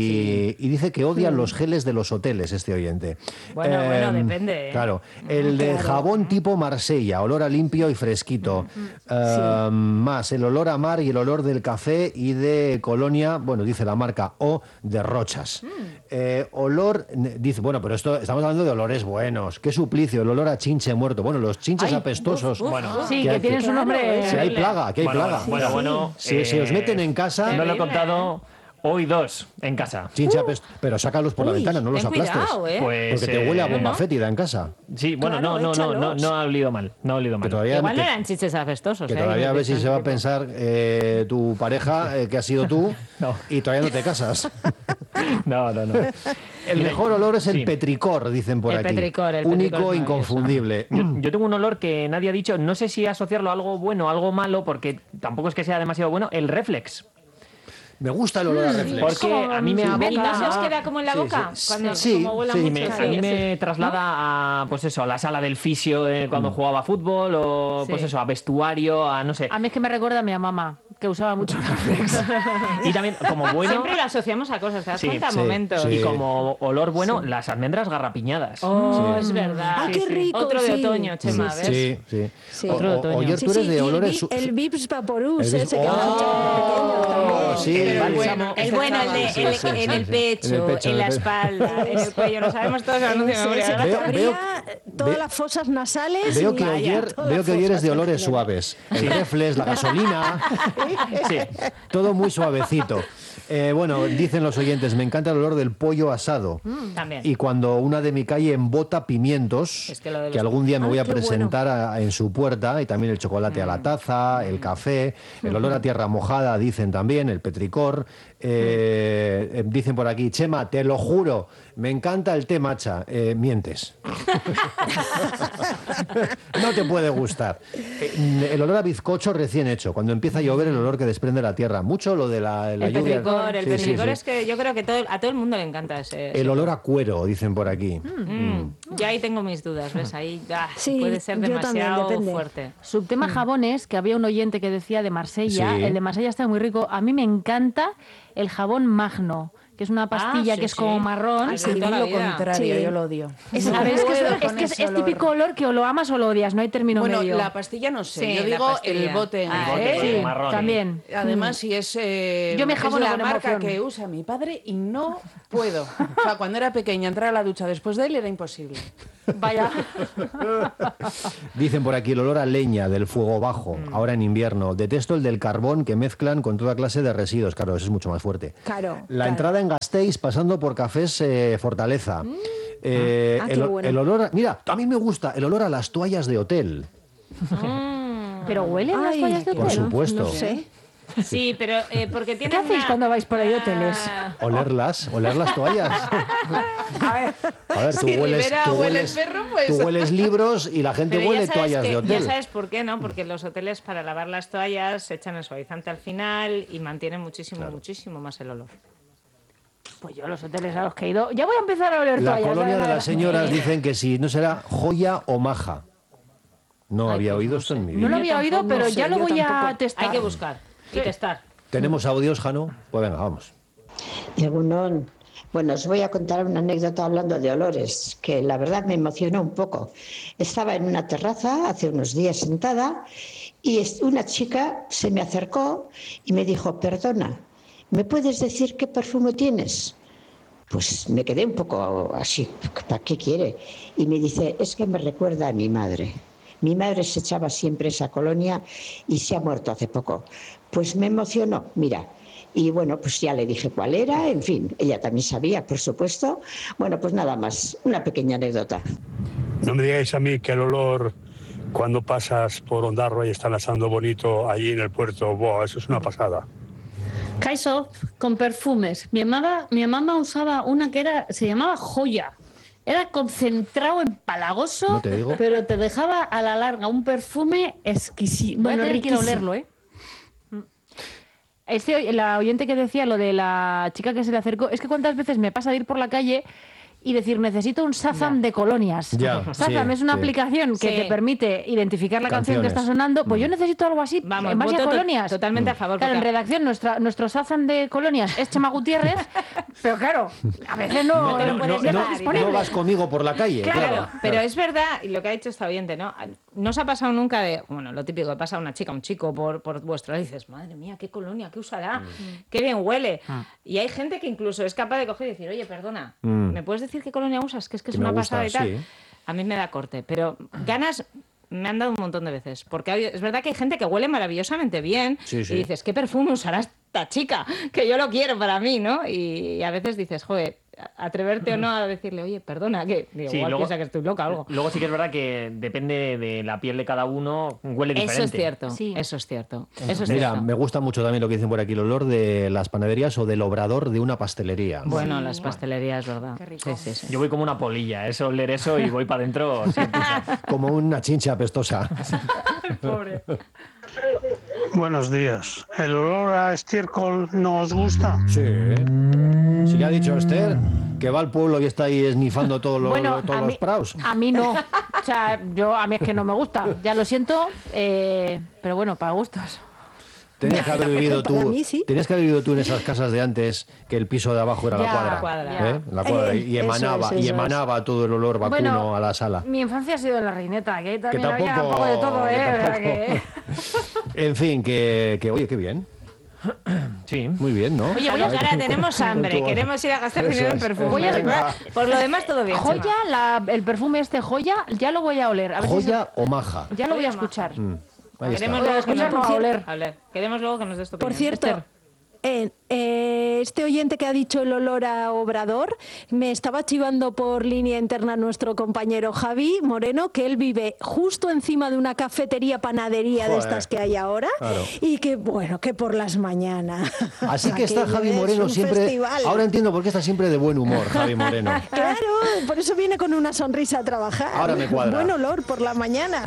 Y, y dice que odian los geles de los hoteles, este oyente. Bueno, bueno, Em, depende, ¿eh? Claro. El de jabón tipo Marsella, olor a limpio y fresquito. Em, Más el olor a mar y el olor del café y de colonia, bueno, dice la marca, o de rochas. Eh, olor, dice, bueno, pero esto estamos hablando de olores buenos. Qué suplicio, el olor a chinche muerto. Bueno, los chinches Ay, apestosos. uf, uf, Bueno. sí, que tienen su nombre. Si hay horrible. plaga, que hay Bueno, plaga. bueno, bueno, Si eh, se os meten en casa, No lo he contado. Hoy dos en casa. chinche apestoso. Pero sácalos por la Uy, ventana, no los ten aplastes. cuidado, ¿eh? Pues, Porque te huele a eh, bomba ¿no? fétida en casa. Sí, bueno, Claro, no, no, no, no, échalos. no ha olido mal. No ha olido Que mal. todavía, Igual no te- eran chiches apestosos. que ¿eh? todavía a ver si Dicen se va a que- pensar eh, tu pareja eh, que has sido tú No. y todavía no te casas. No, no, no. El Mira, mejor olor es el sí. petricor, dicen por El aquí. petricor, el Único, petricor es maravilloso. inconfundible. Yo, yo tengo un olor que nadie ha dicho, no sé si asociarlo a algo bueno o algo malo, porque tampoco es que sea demasiado bueno, el reflex. Me gusta el olor a reflex. Porque a mí me ¿Ves? aboca... ¿No os queda como en la Sí, boca? sí. Cuando Sí, como huela sí, mucho. me, sí, a mí sí. me traslada a, pues eso, a la sala del fisio eh, cuando jugaba fútbol o Sí. pues eso, a vestuario, a no sé. A mí es que me recuerda a mi mamá, que usaba mucho reflex. Y también como bueno... Siempre lo asociamos a cosas, ¿te das Sí, cuenta? sí, Momentos. sí. Y como olor bueno, las almendras garrapiñadas. Oh, es verdad. Ah, qué rico, Otro de sí. otoño, Chema, ¿ves? Sí, sí. Sí. O- Otro de o- otoño. Oyer, Sí, tú eres sí, de y el olores... vi- su- el Vips Vaporus, El Vips- ese que da ¡Oh! mucho pequeño Sí, Pero el sí. bueno, el, bueno, el de, Sí, el- sí, en sí, el sí. pecho, En el pecho, en en la el pe- espalda, en el cuello, lo sabemos todos el anuncio de Ese, memoria. ese que ¿verdad? te Veo- abría veo- todas ve- las fosas nasales. Veo y que, vaya, Oyer, todas veo las que Oyer es de fosas olores en general. suaves. El reflex, la gasolina, Sí. todo muy suavecito. Eh, bueno, dicen los oyentes, me encanta el olor del pollo asado. También. Y cuando una de mi calle embota pimientos, Es que lo de que los- algún día me Ay, voy a qué bueno. presentar a- en su puerta, y también el chocolate a la taza, el café, el olor a tierra mojada, dicen también, el petricor. Eh, eh, dicen por aquí, Chema, te lo juro, me encanta el té matcha. Eh, mientes. No te puede gustar. Eh, El olor a bizcocho recién hecho, cuando empieza a llover, el olor que desprende la tierra. Mucho lo de la, la El lluvia. petricor, el Sí, sí, petricor sí. es que yo creo que todo, a todo el mundo le encanta ese. El olor a cuero, dicen por aquí. Mm, Yo ahí tengo mis dudas, ¿ves? Ahí ah, Sí, puede ser yo también, demasiado depende. fuerte. Subtema jabones, que había un oyente que decía de Marsella, Sí. el de Marsella está muy rico. A mí me encanta el jabón Magno, que es una pastilla Ah, sí, que es sí. como marrón. Ay, Sí, toda la lo vida. contrario, Sí. yo lo odio. Es, No a ver, es que es, puedo es con que es- ese es olor. típico olor que o lo amas o lo odias, no hay término Bueno, medio. la pastilla no sé, Sí, yo la digo pastilla. el bote. Ah, el bote ¿eh? con el Sí, marrón. también. Además, si es, eh, Yo me es jabono la con marca emoción. que usa mi padre y no puedo. O sea, cuando era pequeña, entrar a la ducha después de él era imposible. Vaya. Dicen por aquí el olor a leña del fuego bajo, Mm. ahora en invierno. Detesto el del carbón que mezclan con toda clase de residuos. Claro, ese es mucho más fuerte. Claro. La claro. entrada en Gasteiz pasando por cafés eh, Fortaleza. Eh, Ah, el, qué bueno. el olor a- mira, a mí me gusta el olor a las toallas de hotel. Pero huelen las Ay, toallas de Por hotel. supuesto. No sé. Sí, pero eh, porque ¿Qué tiene hacéis una... cuando vais por ahí de hoteles? Ah, Olerlas, oler las toallas. A ver, A ver, tú si hueles, Rivera tú huele hueles, el perro, pues... tú hueles libros y la gente pero huele ya sabes toallas que- de hotel. Ya sabes por qué, ¿no? Porque los hoteles para lavar las toallas se echan el suavizante al final y mantienen muchísimo, muchísimo más el olor. Pues yo los hoteles a los que he ido, ya voy a empezar a oler La toallas. colonia de ¿verdad? las señoras dicen que si no será joya o maja. No había oído esto en mi vida. No lo había oído, tampoco, pero no sé, ya lo yo voy a tampoco. testar. Hay que buscar y testar. ¿Tenemos audios, Jano? Pues venga, vamos. Egunon. Bueno, os voy a contar una anécdota hablando de olores, que la verdad me emocionó un poco. Estaba en una terraza hace unos días sentada Y una chica se me acercó y me dijo, perdona, ¿me puedes decir qué perfume tienes? Pues me quedé un poco así, ¿para qué quiere? Y me dice, es que me recuerda a mi madre. Mi madre se echaba siempre esa colonia y se ha muerto hace poco. Pues me emocionó, mira. Y bueno, pues ya le dije cuál era, en fin, ella también sabía, por supuesto. Bueno, pues nada más, una pequeña anécdota. No me digáis a mí que el olor cuando pasas por Ondarroa y están asando bonito allí en el puerto, ¡buah! Eso es una pasada. Kaiso, con perfumes. Mi mamá, mi mamá usaba una que era, se llamaba Joya. Era concentrado, empalagoso, No te digo. pero te dejaba a la larga un perfume exquisito. Voy a Bueno, tener que ir a riquísimo. olerlo, ¿eh? Este, la oyente que decía lo de la chica que se le acercó, es que cuántas veces me pasa de ir por la calle y decir, necesito un Shazam de colonias. Ya, Shazam sí, es una sí. aplicación que Sí. te permite identificar la canción que está Canciones. sonando. Pues yo necesito algo así, Vamos, en base a voto to- colonias. totalmente a favor, Claro, en porque- redacción nuestra, nuestro Shazam de colonias es Chema Gutiérrez, pero claro, a veces no, No te lo no- puedes no llevar, es ¿no? disponible. No vas conmigo por la calle. Claro, Claro, pero claro. es verdad, y lo que ha dicho esta oyente, ¿no? No os ha pasado nunca de, bueno, lo típico que pasa a una chica, un chico por, por vuestro, y dices, madre mía, qué colonia, qué usará, qué bien huele. Y hay gente que incluso es capaz de coger y decir, oye, perdona, Mm. ¿me puedes decir qué colonia usas? Que es que es Que me una gusta, pasada y tal. sí. A mí me da corte, pero ganas me han dado un montón de veces. Porque hay- es verdad que hay gente que huele maravillosamente bien Sí, sí. y dices, ¿qué perfume usará esta chica? Que yo lo quiero para mí, ¿no? Y a veces dices, joder, atreverte o no a decirle, oye, perdona, que digo, Sí, igual luego- piensa que estoy loca o algo. Luego sí que es verdad que depende de la piel de cada uno, huele diferente. Eso es cierto, eso es cierto. Eso es Mira, cierto. me gusta mucho también lo que dicen por aquí, el olor de las panaderías o del obrador de una pastelería. Bueno, las pastelerías, ¿verdad? Sí, sí, sí. Yo voy como una polilla, eso, oler eso y voy para adentro. Como una chincha apestosa. Pobre. Buenos días. ¿El olor a estiércol no os gusta? Sí. Si ya ha dicho Esther que va al pueblo y está ahí esnifando todos los, Bueno, todos a los mí, praos. a mí no. O sea, yo, a mí es que no me gusta. Ya lo siento, eh, pero bueno, para gustos. Tenías que haber vivido Para tú. mí sí. Tenías que haber vivido tú en esas casas de antes que el piso de abajo era Ya, la cuadra. cuadra. ¿eh? La cuadra. Eh, y eso emanaba, es, y eso es. emanaba todo el olor vacuno Bueno, a la sala. Mi infancia ha sido en la Reineta, que ahí también había tampoco- un poco de todo, que ¿eh? O sea tampoco- que- En fin, que, que oye, qué bien. Sí. Muy bien, ¿no? Oye, voy a ahora tenemos hambre, Tú- queremos ir a gastar Eso dinero en es. perfume. Voy a- Venga. Por lo demás, todo bien. Joya, la- el perfume este joya, ya lo voy a oler. A ver si ¿Joya o maja? se- ya lo voy a escuchar. Mm, ahí está. Queremos Voy a luego que escuchar, nos no a oler. A ver, queremos luego que nos des tu Por opinión. cierto, Esther. eh, eh, este oyente que ha dicho el olor a obrador, me estaba chivando por línea interna nuestro compañero Javi Moreno, que él vive justo encima de una cafetería, panadería de Joder. estas que hay ahora, Claro. y que bueno, que por las mañanas. Así que está Aquello Javi es Moreno un siempre. festival. Ahora entiendo por qué está siempre de buen humor, Javi Moreno. Claro, por eso viene con una sonrisa a trabajar. Ahora me cuadra. Buen olor por la mañana.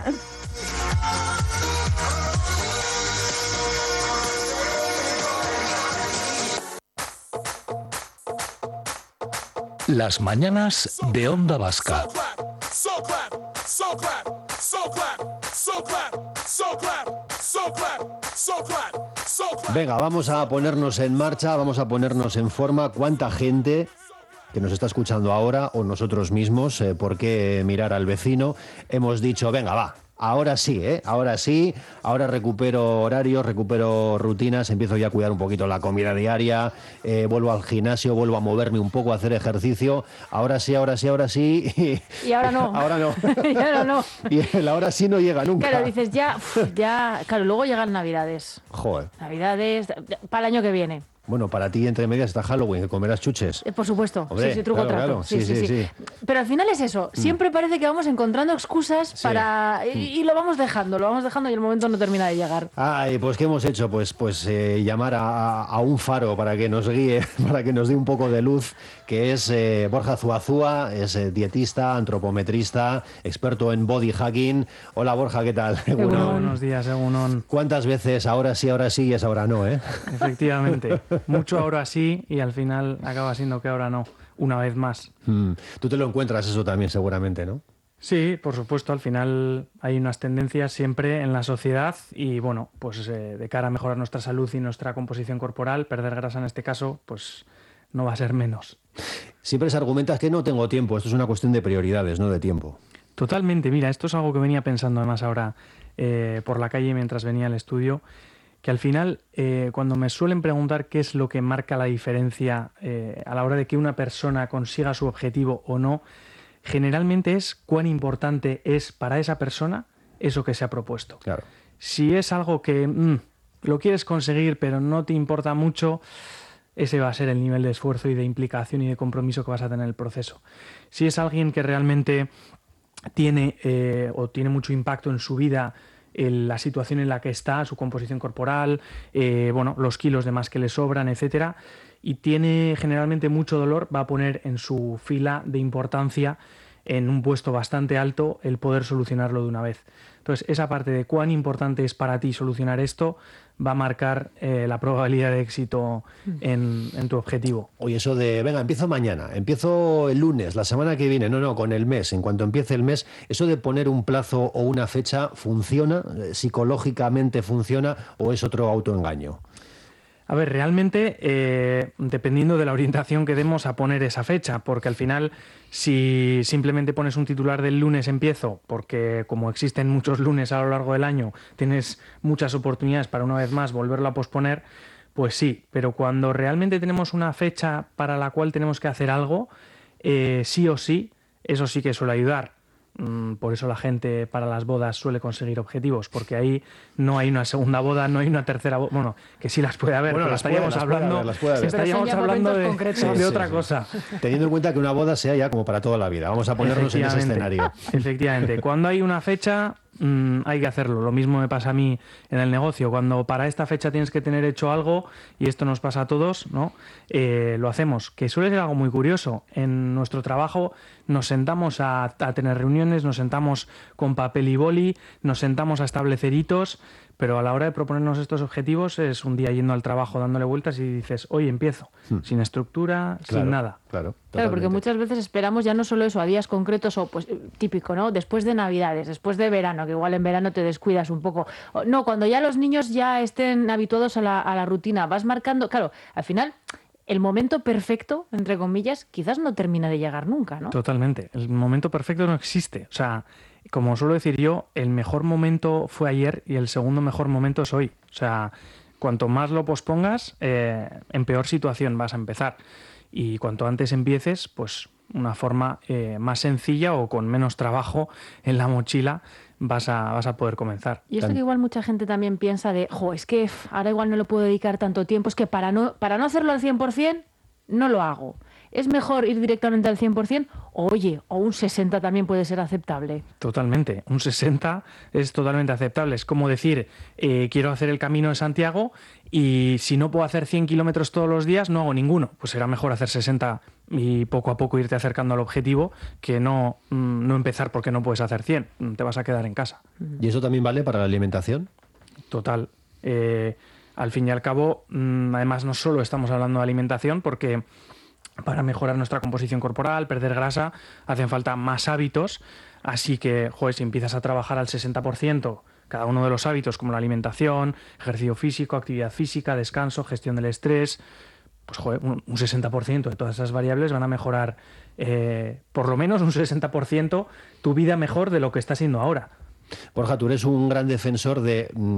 Las mañanas de Onda Vasca. So clap, so clap, so clap, so clap, so clap, so clap, so clap, so clap. Venga, vamos a ponernos en marcha, vamos a ponernos en forma. ¿Cuánta gente que nos está escuchando ahora o nosotros mismos, eh, por qué mirar al vecino, hemos dicho, venga, va, ahora sí, ¿eh? Ahora sí, ahora recupero horarios, recupero rutinas, empiezo ya a cuidar un poquito la comida diaria, eh, vuelvo al gimnasio, vuelvo a moverme un poco, a hacer ejercicio, ahora sí, ahora sí, ahora sí. Y, Y ahora no. ahora no. Y ahora no. Y el ahora sí no llega nunca. Claro, dices ya, uf, ya, claro, luego llegan Navidades. Joder. Navidades, para el año que viene. Bueno, para ti entre medias está Halloween, que comerás chuches. Eh, Por supuesto, Hombre, sí, sí, truco claro, trato. claro. Sí, sí, sí. Pero al final es eso, siempre parece que vamos encontrando excusas Sí. para... Y, y lo vamos dejando, lo vamos dejando y el momento no termina de llegar. Ay, pues ¿qué hemos hecho? Pues, pues eh, llamar a, a un faro para que nos guíe, para que nos dé un poco de luz, que es eh, Borja Zuazúa, es eh, dietista, antropometrista, experto en body hacking. Hola Borja, ¿qué tal? Egunon. Buenos días, Egunon. ¿Cuántas veces ahora sí, ahora sí y es ahora no, eh? Efectivamente, mucho ahora sí y al final acaba siendo que ahora no, una vez más. Mm, Tú te lo encuentras eso también seguramente, ¿no? Sí, por supuesto, al final hay unas tendencias siempre en la sociedad y bueno, pues eh, de cara a mejorar nuestra salud y nuestra composición corporal, perder grasa en este caso, pues no va a ser menos. Siempre se argumenta que no tengo tiempo, esto es una cuestión de prioridades, no de tiempo. Totalmente, mira, esto es algo que venía pensando además ahora eh, por la calle mientras venía al estudio, que al final, eh, cuando me suelen preguntar qué es lo que marca la diferencia eh, a la hora de que una persona consiga su objetivo o no, generalmente es cuán importante es para esa persona eso que se ha propuesto. Claro. Si es algo que mm, lo quieres conseguir pero no te importa mucho, ese va a ser el nivel de esfuerzo y de implicación y de compromiso que vas a tener en el proceso. Si es alguien que realmente tiene eh, o tiene mucho impacto en su vida, en la situación en la que está, su composición corporal, eh, bueno, los kilos de más que le sobran, etcétera, y tiene generalmente mucho dolor, va a poner en su fila de importancia, en un puesto bastante alto, el poder solucionarlo de una vez. Entonces, esa parte de cuán importante es para ti solucionar esto va a marcar eh, la probabilidad de éxito en, en tu objetivo. Oye, eso de, venga, empiezo mañana, empiezo el lunes, la semana que viene, no, no, con el mes, en cuanto empiece el mes, eso de poner un plazo o una fecha, ¿funciona? ¿Psicológicamente funciona o es otro autoengaño? A ver, realmente, eh, dependiendo de la orientación que demos a poner esa fecha, porque al final, si simplemente pones un titular del lunes empiezo, porque como existen muchos lunes a lo largo del año, tienes muchas oportunidades para una vez más volverlo a posponer, pues sí, pero cuando realmente tenemos una fecha para la cual tenemos que hacer algo, eh, sí o sí, eso sí que suele ayudar. Por eso la gente para las bodas suele conseguir objetivos, porque ahí no hay una segunda boda, no hay una tercera boda, bueno, que sí las puede haber, bueno, pero las estaríamos puede, hablando, las puede haber, las puede haber. estaríamos hablando de, de Sí, otra sí, cosa. Sí. Teniendo en cuenta que una boda sea ya como para toda la vida, vamos a ponernos en ese escenario. Efectivamente, cuando hay una fecha mmm, hay que hacerlo. Lo mismo me pasa a mí en el negocio. Cuando para esta fecha tienes que tener hecho algo, y esto nos pasa a todos, ¿no? Eh, lo hacemos, que suele ser algo muy curioso. En nuestro trabajo nos sentamos a, a tener reuniones, nos sentamos con papel y boli, nos sentamos a establecer hitos, pero a la hora de proponernos estos objetivos es un día yendo al trabajo dándole vueltas y dices, hoy empiezo, hmm. sin estructura, claro, sin nada. Claro, claro, porque muchas veces esperamos ya no solo eso, a días concretos o pues típico, ¿no? Después de Navidades, después de verano, que igual en verano te descuidas un poco. No, cuando ya los niños ya estén habituados a la, a la rutina, vas marcando, claro, al final el momento perfecto, entre comillas, quizás no termina de llegar nunca, ¿no? Totalmente. El momento perfecto no existe. O sea, como suelo decir yo, el mejor momento fue ayer y el segundo mejor momento es hoy. O sea, cuanto más lo pospongas, eh, en peor situación vas a empezar. Y cuanto antes empieces, pues una forma eh, más sencilla o con menos trabajo en la mochila vas a, vas a poder comenzar. Y esto que igual mucha gente también piensa de, jo, es que f, ahora igual no le puedo dedicar tanto tiempo, es que para no, para no hacerlo al cien por ciento no lo hago. ¿Es mejor ir directamente al cien por ciento? Oye, o un sesenta también puede ser aceptable. Totalmente. Un sesenta es totalmente aceptable. Es como decir, eh, quiero hacer el Camino de Santiago y si no puedo hacer cien kilómetros todos los días, no hago ninguno. Pues será mejor hacer sesenta y poco a poco irte acercando al objetivo que no, no empezar porque no puedes hacer cien. Te vas a quedar en casa. ¿Y eso también vale para la alimentación? Total. Eh, al fin y al cabo, además no solo estamos hablando de alimentación, porque para mejorar nuestra composición corporal, perder grasa, hacen falta más hábitos. Así que, joder, si empiezas a trabajar al sesenta por ciento cada uno de los hábitos, como la alimentación, ejercicio físico, actividad física, descanso, gestión del estrés, pues joder, un, un sesenta por ciento de todas esas variables van a mejorar, eh, por lo menos un sesenta por ciento, tu vida mejor de lo que está siendo ahora. Borja, tú eres un gran defensor de